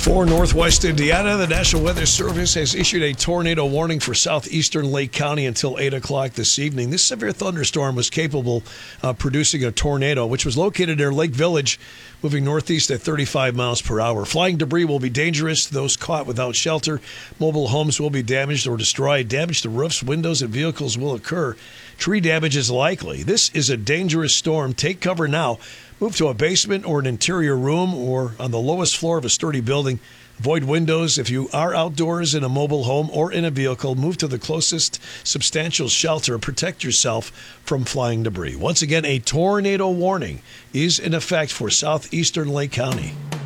For Northwest Indiana, the National Weather Service has issued a tornado warning for southeastern Lake County until 8 o'clock this evening. This severe thunderstorm was capable of producing a tornado, which was located near Lake Village, moving northeast at 35 miles per hour. Flying debris will be dangerous to those caught without shelter. Mobile homes will be damaged or destroyed. Damage to roofs, windows, and vehicles will occur. Tree damage is likely. This is a dangerous storm. Take cover now. Move to a basement or an interior room or on the lowest floor of a sturdy building. Avoid windows. If you are outdoors in a mobile home or in a vehicle, move to the closest substantial shelter. Protect yourself from flying debris. Once again, a tornado warning is in effect for southeastern Lake County.